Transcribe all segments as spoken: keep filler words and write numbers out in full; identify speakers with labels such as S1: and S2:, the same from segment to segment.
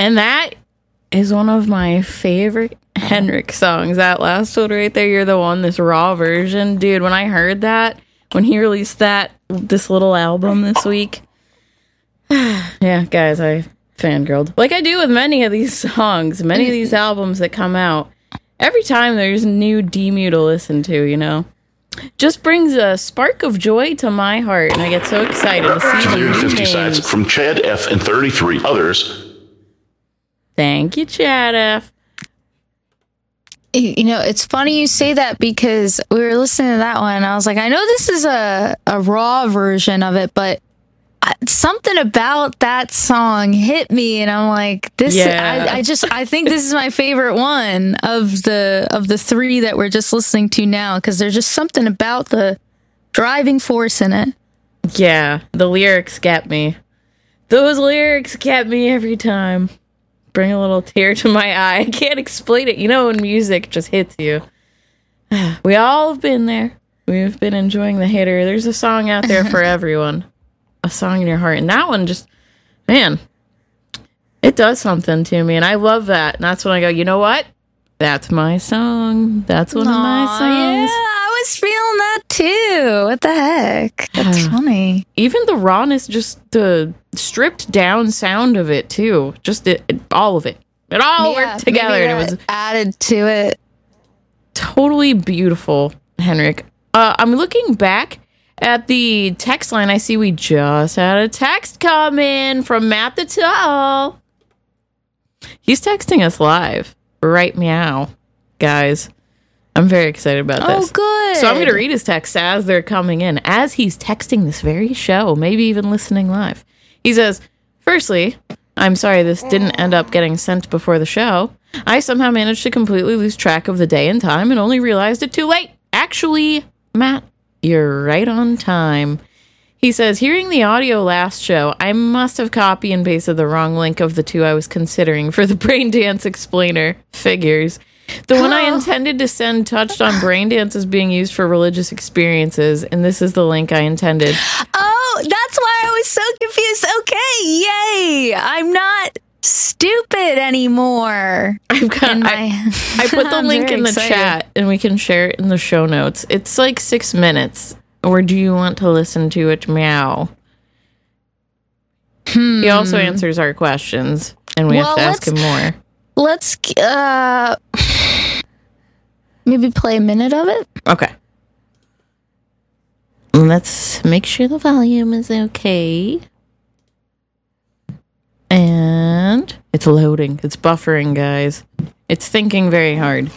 S1: And that is one of my favorite Henrik songs. That last one right there, You're the One, this raw version. Dude, when I heard that, when he released that, this little album this week, yeah, guys, I fangirled. Like I do with many of these songs, many of these albums that come out. Every time there's new Demu to listen to, you know? Just brings a spark of joy to my heart, and I get so excited to see the new
S2: fifty
S1: names.
S2: sides from Chad F. and thirty-three others.
S1: Thank you, Chad F.
S3: You know, it's funny you say that because we were listening to that one and I was like, I know this is a, a raw version of it, but I, something about that song hit me and I'm like, this,
S1: Yeah.
S3: I, I just, I think this is my favorite one of the, of the three that we're just listening to now. Cause there's just something about the driving force in it.
S1: Yeah, the lyrics get me. Those lyrics get me every time. Bring a little tear to my eye. I can't explain it. You know when music just hits you. We all have been there. We've been enjoying the hitter. There's a song out there for everyone. A song in your heart. And that one just, man, it does something to me. And I love that. And that's when I go, you know what? That's my song. That's one
S3: Aww,
S1: of my songs.
S3: Yeah, I was feeling that too. What the heck? That's funny.
S1: Even the rawness, just the stripped down sound of it too. Just it, it- all of it. It all
S3: Yeah,
S1: worked together.
S3: maybe
S1: And it
S3: that
S1: was
S3: added to it.
S1: totally beautiful, Henrik. Uh, I'm looking back at the text line. I see we just had a text come in from Matt the Tull. He's texting us live. Right meow. Guys, I'm very excited about
S3: Oh,
S1: this.
S3: good.
S1: So I'm going to read his texts as they're coming in, as he's texting this very show, maybe even listening live. He says, firstly, I'm sorry this didn't end up getting sent before the show. I somehow managed to completely lose track of the day and time and only realized it too late. Actually, Matt, you're right on time. He says, hearing the audio last show, I must have copy and pasted the wrong link of the two I was considering for the brain dance explainer. Figures. The one I intended to send touched on brain dance as being used for religious experiences, and this is the link I intended.
S3: Oh, that's why I was so confused. Okay, yay! I'm not stupid anymore.
S1: I've got,
S3: In
S1: I,
S3: my-
S1: I put the
S3: I'm
S1: link
S3: very
S1: in the
S3: excited.
S1: chat, and we can share it in the show notes. It's like six minutes. Or do you want to listen to it meow?
S3: Hmm.
S1: He also answers our questions, and we
S3: Well,
S1: have to ask him
S3: let's-
S1: more.
S3: Let's uh maybe play a minute of it.
S1: Okay. Let's make sure the volume is okay. And it's loading. It's buffering, guys. It's thinking very hard.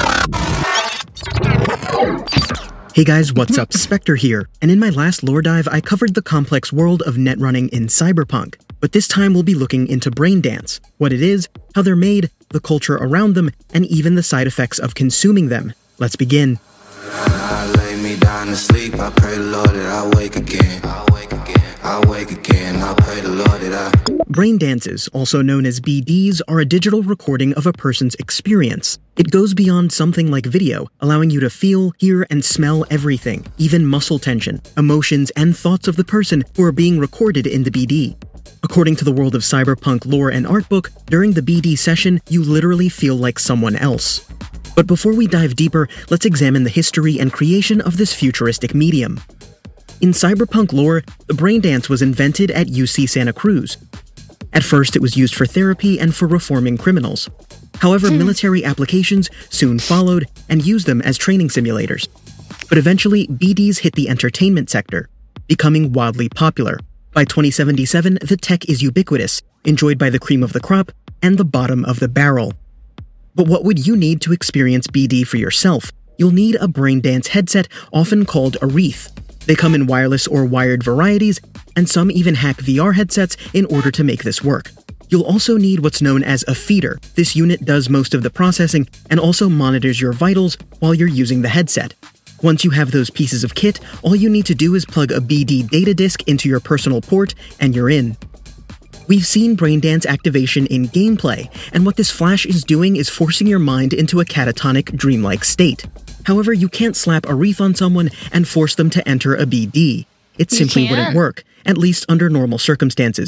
S4: Hey guys, what's up? Spectre here, and in my last lore dive, I covered the complex world of netrunning in Cyberpunk, but this time we'll be looking into brain dance, what it is, how they're made, the culture around them, and even the side effects of consuming them. Let's begin.
S5: I lay me down to sleep, I pray the Lord that I wake again. I wake again, I wake again, I pray the Lord that I...
S4: Brain dances, also known as B Ds, are a digital recording of a person's experience. It goes beyond something like video, allowing you to feel, hear, and smell everything, even muscle tension, emotions, and thoughts of the person who are being recorded in the B D. According to the World of Cyberpunk lore and artbook, during the B D session, you literally feel like someone else. But before we dive deeper, let's examine the history and creation of this futuristic medium. In Cyberpunk lore, the brain dance was invented at U C Santa Cruz. At first, it was used for therapy and for reforming criminals. However, military applications soon followed and used them as training simulators. But eventually, B Ds hit the entertainment sector, becoming wildly popular. By twenty seventy-seven, the tech is ubiquitous, enjoyed by the cream of the crop and the bottom of the barrel. But what would you need to experience B D for yourself? You'll need a brain dance headset, often called a Wreath. They come in wireless or wired varieties, and some even hack V R headsets in order to make this work. You'll also need what's known as a feeder. This unit does most of the processing and also monitors your vitals while you're using the headset. Once you have those pieces of kit, all you need to do is plug a B D data disk into your personal port, and you're in. We've seen brain dance activation in gameplay, and what this flash is doing is forcing your mind into a catatonic, dreamlike state. However, you can't slap a wreath on someone and force them to enter a B D. It
S3: You
S4: simply
S3: can't?
S4: wouldn't work, at least under normal circumstances.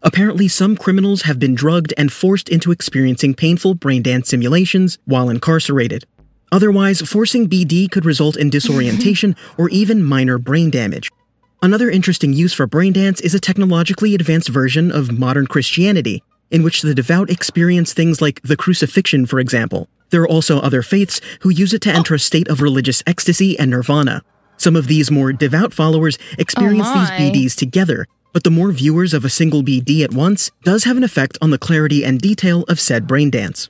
S4: Apparently, some criminals have been drugged and forced into experiencing painful brain dance simulations while incarcerated. Otherwise, forcing B D could result in disorientation or even minor brain damage. Another interesting use for brain dance is a technologically advanced version of modern Christianity, in which the devout experience things like the crucifixion, for example. There are also other faiths who use it to enter a state of religious ecstasy and nirvana. Some of these more devout followers experience
S3: Oh
S4: these
S3: my.
S4: B Ds together, but the more viewers of a single B D at once does have an effect on the clarity and detail of said brain dance.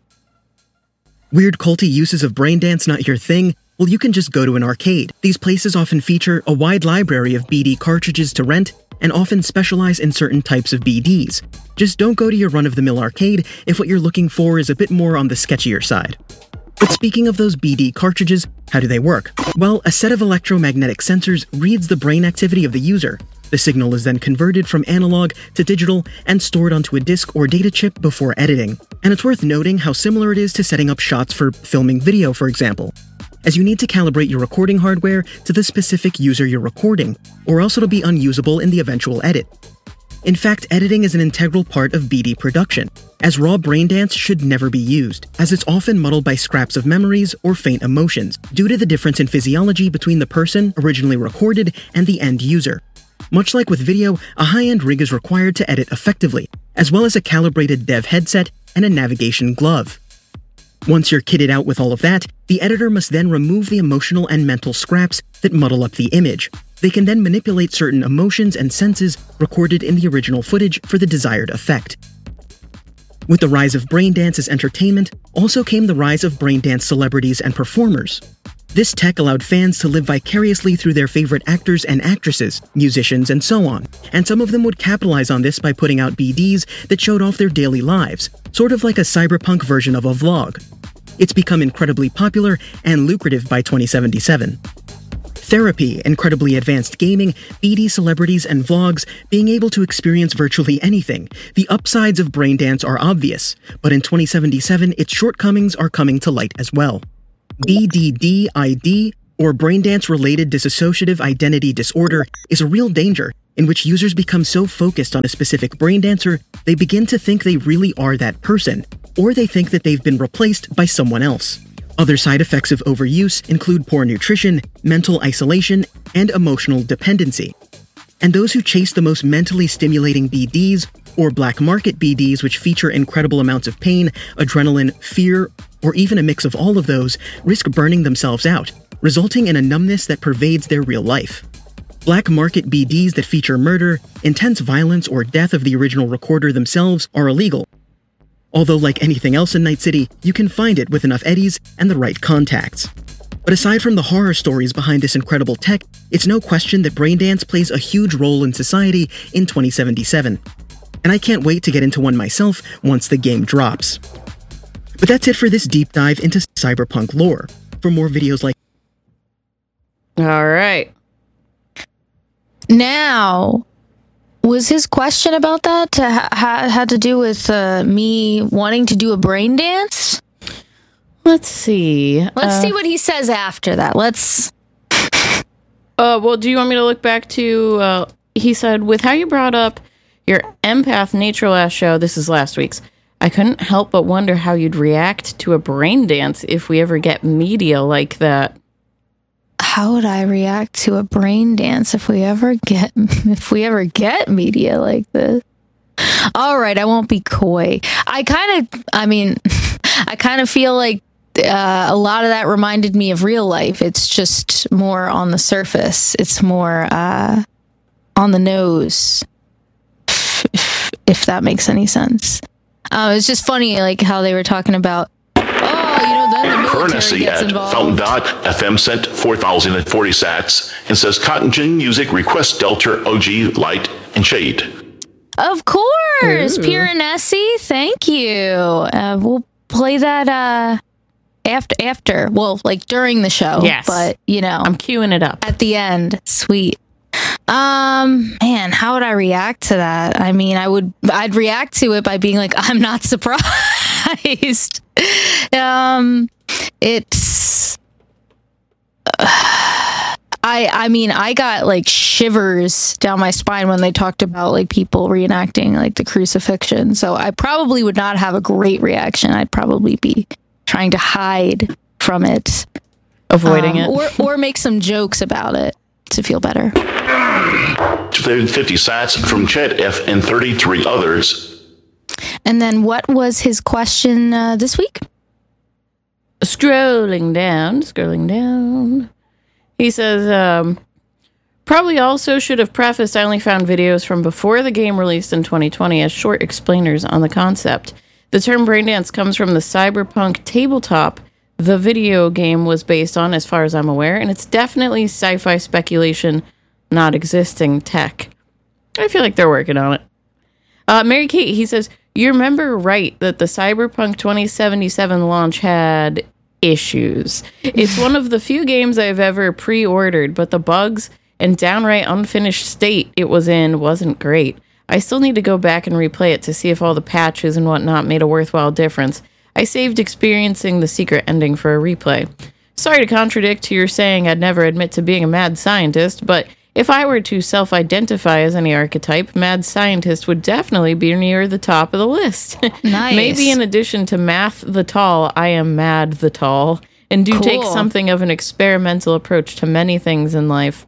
S4: Weird culty uses of brain dance not your thing? Well, you can just go to an arcade. These places often feature a wide library of B D cartridges to rent and often specialize in certain types of B Ds. Just don't go to your run-of-the-mill arcade if what you're looking for is a bit more on the sketchier side. But speaking of those B D cartridges, how do they work? Well, a set of electromagnetic sensors reads the brain activity of the user. The signal is then converted from analog to digital and stored onto a disk or data chip before editing. And it's worth noting how similar it is to setting up shots for filming video, for example, as you need to calibrate your recording hardware to the specific user you're recording, or else it'll be unusable in the eventual edit. In fact, editing is an integral part of B D production, as raw brain dance should never be used, as it's often muddled by scraps of memories or faint emotions, due to the difference in physiology between the person originally recorded and the end user. Much like with video, a high-end rig is required to edit effectively, as well as a calibrated dev headset and a navigation glove. Once you're kitted out with all of that, the editor must then remove the emotional and mental scraps that muddle up the image. They can then manipulate certain emotions and senses recorded in the original footage for the desired effect. With the rise of brain dance as entertainment, also came the rise of brain dance celebrities and performers. This tech allowed fans to live vicariously through their favorite actors and actresses, musicians, and so on, and some of them would capitalize on this by putting out B Ds that showed off their daily lives, sort of like a cyberpunk version of a vlog. It's become incredibly popular and lucrative by twenty seventy-seven. Therapy, incredibly advanced gaming, B D celebrities, and vlogs, being able to experience virtually anything. The upsides of brain dance are obvious, but in twenty seventy-seven, its shortcomings are coming to light as well. B D D I D, or brain dance-related dissociative identity disorder, is a real danger in which users become so focused on a specific brain dancer, they begin to think they really are that person, or they think that they've been replaced by someone else. Other side effects of overuse include poor nutrition, mental isolation, and emotional dependency. And those who chase the most mentally stimulating B Ds, or black market B Ds which feature incredible amounts of pain, adrenaline, fear, or even a mix of all of those, risk burning themselves out, resulting in a numbness that pervades their real life. Black market B Ds that feature murder, intense violence, or death of the original recorder themselves are illegal. Although like anything else in Night City, you can find it with enough eddies and the right contacts. But aside from the horror stories behind this incredible tech, it's no question that brain dance plays a huge role in society in twenty seventy-seven. And I can't wait to get into one myself once the game drops. But that's it for this deep dive into cyberpunk lore. For more videos like
S1: All right.
S3: Now, was his question about that to ha- ha- had to do with uh, me wanting to do a brain dance?
S1: Let's see.
S3: Let's
S1: uh,
S3: see what he says after that. Let's.
S1: Uh, well, do you want me to look back to, uh, he said, with how you brought up your empath nature last show, this is last week's, I couldn't help but wonder how you'd react to a brain dance if we ever get media like that.
S3: How would I react to a brain dance if we ever get if we ever get media like this? All right, I won't be coy. I kind of, I mean, I kind of feel like uh, a lot of that reminded me of real life. It's just more on the surface. It's more uh, on the nose, if, if that makes any sense. Uh, it's just funny, like how they were talking about, oh, you know, then the military
S2: Currency
S3: gets
S2: at
S3: involved.
S2: Fountain Dot F M sent four thousand forty sats and says Cotton Gin Music requests Delta O G Light and Shade.
S3: Of course,
S1: Ooh.
S3: Piranesi, thank you. Uh, we'll play that uh, after, after, well, like during the show.
S1: Yes.
S3: But, you know,
S1: I'm queuing it up.
S3: at the end, sweet. Um, man, how would I react to that? I mean, I would, I'd react to it by being like, I'm not surprised. um, it's, uh, I I mean, I got like shivers down my spine when they talked about like people reenacting like the crucifixion. So I probably would not have a great reaction. I'd probably be trying to hide from it,
S1: avoiding
S3: um,
S1: it,
S3: or or make some jokes about it to feel better.
S2: fifty sats from Chet F and thirty-three others.
S3: And then what was his question uh, this week?
S1: Scrolling down, scrolling down. He says, um, probably also should have prefaced I only found videos from before the game released in twenty twenty as short explainers on the concept. The term braindance comes from the Cyberpunk tabletop the video game was based on, as far as I'm aware, and it's definitely sci-fi speculation, not existing tech. I feel like they're working on it. Uh, Mary Kate, he says, you remember right that the Cyberpunk twenty seventy-seven launch had issues. It's one of the few games I've ever pre-ordered, but the bugs and downright unfinished state it was in wasn't great. I still need to go back and replay it to see if all the patches and whatnot made a worthwhile difference. I saved experiencing the secret ending for a replay. Sorry to contradict your saying I'd never admit to being a mad scientist, but if I were to self-identify as any archetype, mad scientist would definitely be near the top of the list.
S3: Nice.
S1: Maybe in addition to math the tall, I am mad the tall, and do
S3: Cool.
S1: take something of an experimental approach to many things in life.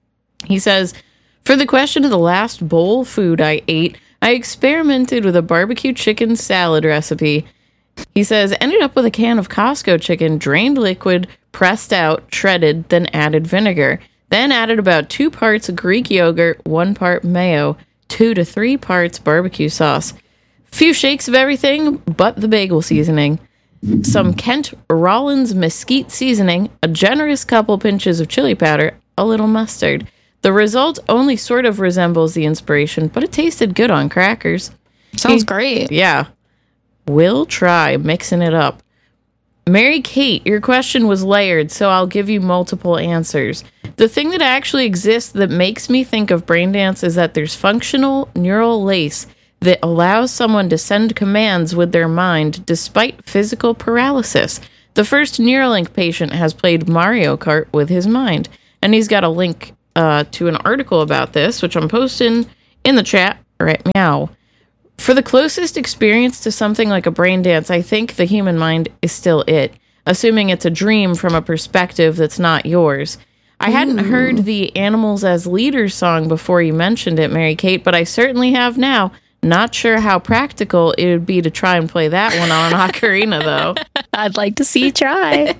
S1: He says, for the question of the last bowl food I ate, I experimented with a barbecue chicken salad recipe. He says, ended up with a can of Costco chicken, drained liquid, pressed out, shredded, then added vinegar. Then added about two parts Greek yogurt, one part mayo, two to three parts barbecue sauce. Few shakes of everything but the bagel seasoning. Some Kent Rollins mesquite seasoning, a generous couple pinches of chili powder, a little mustard. The result only sort of resembles the inspiration, but it tasted good on crackers.
S3: Sounds
S1: He-
S3: great.
S1: Yeah. We'll try mixing it up. Mary Kate, your question was layered, so I'll give you multiple answers. The thing that actually exists that makes me think of braindance is that there's functional neural lace that allows someone to send commands with their mind despite physical paralysis. The first Neuralink patient has played Mario Kart with his mind, and he's got a link uh, to an article about this, which I'm posting in the chat right meow. For the closest experience to something like a brain dance, I think the human mind is still it, assuming it's a dream from a perspective that's not yours. I hadn't
S3: Ooh.
S1: heard the Animals as Leaders song before you mentioned it, Mary Kate, but I certainly have now. Not sure how practical it would be to try and play that one on an ocarina, though.
S3: I'd like to see you try.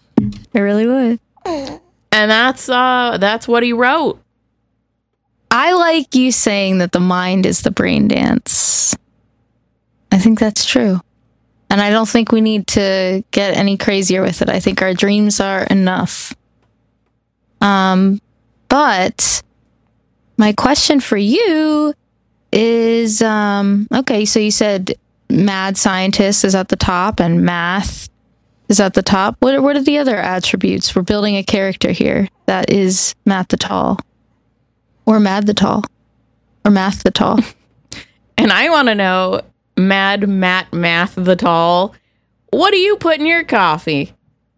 S3: I really would.
S1: And that's uh, that's what he wrote.
S3: I like you saying that the mind is the brain dance. I think that's true. And I don't think we need to get any crazier with it. I think our dreams are enough. Um, but my question for you is, um, okay, so you said mad scientist is at the top and math is at the top. What are, what are the other attributes? We're building a character here that is Matt the Tall. Or Mad the Tall. Or Math the Tall.
S1: And I want to know, Mad Matt Math the Tall, what do you put in your coffee?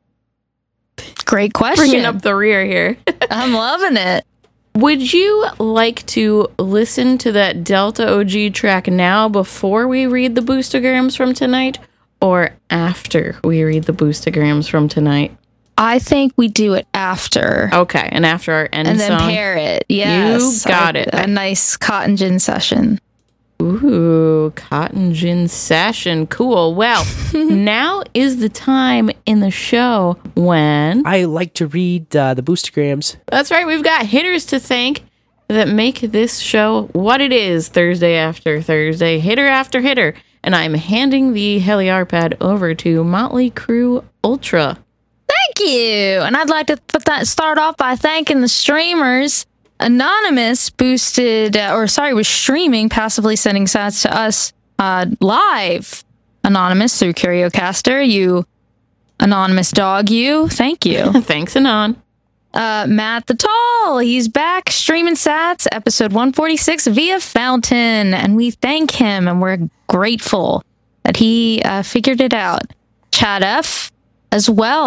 S3: Great question.
S1: Bringing up the rear here.
S3: I'm loving it.
S1: Would you like to listen to that Delta O G track now before we read the boostograms from tonight, or after we read the boostograms from tonight?
S3: I think we do it after.
S1: Okay, and after our end
S3: and then
S1: song.
S3: pair it. Yes.
S1: You got
S3: a,
S1: it.
S3: A nice cotton gin session.
S1: Ooh, cotton gin session. Cool. Well, now is the time in the show when...
S6: I like to read uh, the boostograms.
S1: That's right. We've got hitters to thank that make this show what it is Thursday after Thursday. Hitter after hitter. And I'm handing the Heliarpad over to Motley Crue Ultra.
S3: Thank you. And I'd like to put that start off by thanking the streamers. Anonymous boosted, uh, or sorry, was streaming, passively sending sats to us uh, live. Anonymous through CurioCaster. You, anonymous dog, you. Thank you.
S1: Thanks, Anon.
S3: Uh, Matt the Tall, he's back streaming sats, episode one forty-six via Fountain, and we thank him, and we're grateful that he uh, figured it out. Chad F. as well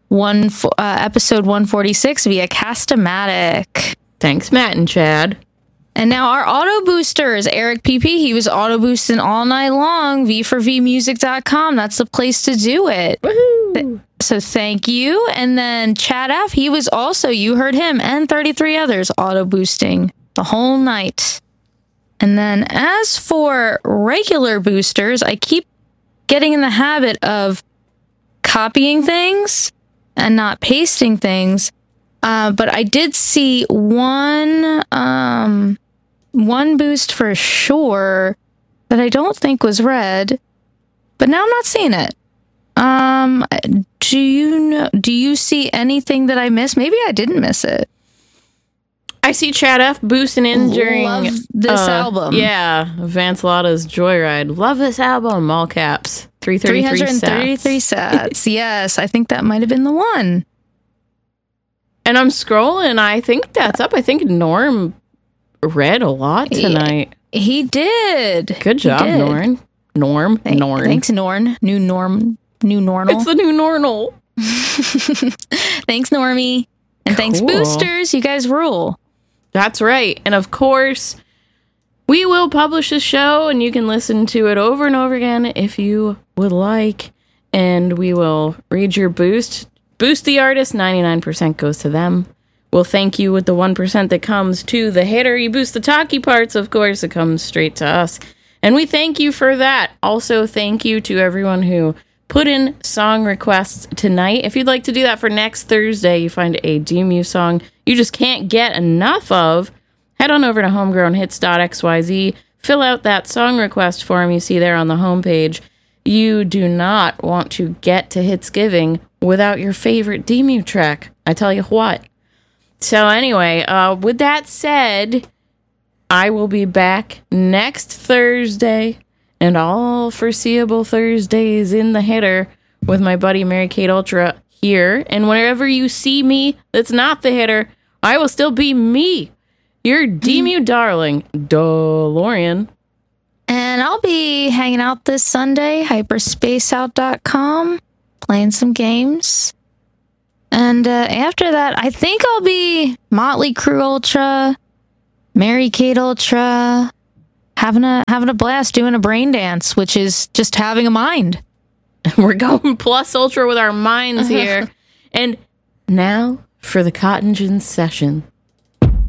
S3: one uh, episode one forty-six via Cast-O-Matic.
S1: Thanks, Matt and Chad.
S3: And now our auto boosters, Eric P P, he was auto boosting all night long. V four V music dot com, that's the place to do it.
S1: Woohoo!
S3: So thank you. And then Chad F, he was also, you heard him, and thirty-three others auto boosting the whole night. And then as for regular boosters, I keep getting in the habit of copying things and not pasting things. Uh, but I did see one um, one boost for sure that I don't think was read, but now I'm not seeing it. Um, do you know? Do you see anything that I missed? Maybe I didn't miss it.
S1: I see Chad F boosting in during
S3: Love this
S1: uh,
S3: album.
S1: Yeah, Vance Lotta's Joyride. Love this album. All caps. three
S3: three
S1: thirty-three
S3: hundred thirty-three
S1: sats.
S3: sats. Yes, I think that might have been the one.
S1: And I'm scrolling. I think that's up. I think Norm read a lot tonight.
S3: He, he did.
S1: Good job,
S3: He did.
S1: Norm. Norm.
S3: Thank-
S1: Norm.
S3: Thanks, Norm. New Norm. New Normal.
S1: It's the new normal.
S3: Thanks, Normie. And thanks,
S1: Cool.
S3: boosters. You guys rule.
S1: That's right. And of course, we will publish the show and you can listen to it over and over again if you would like. And we will read your boost. Boost the artist, ninety-nine percent goes to them. We'll thank you with the one percent that comes to the hitter. You boost the talky parts, of course, it comes straight to us. And we thank you for that. Also, thank you to everyone who put in song requests tonight. If you'd like to do that for next Thursday, you find a D M U song you just can't get enough of, head on over to homegrown hits dot x y z, fill out that song request form you see there on the homepage. You do not want to get to Hitsgiving without your favorite D M U track. I tell you what. So anyway, uh, with that said, I will be back next Thursday and all foreseeable Thursdays in the hitter with my buddy Mary Kate Ultra here. And whenever you see me that's not the hitter, I will still be me, your D M U darling, DeLorean.
S3: And I'll be hanging out this Sunday, hyperspace out dot com, playing some games. And uh, after that, I think I'll be Motley Crue Ultra, Mary Kate Ultra, having a having a blast doing a brain dance, which is just having a mind.
S1: We're going plus ultra with our minds here. And now for the Cotton Gin session.